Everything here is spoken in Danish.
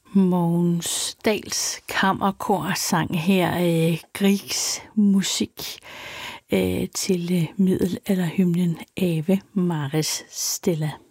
Mogens Dahls Kammerkor sang her Griegs musik til middelalderhymnen Ave Maris Stella.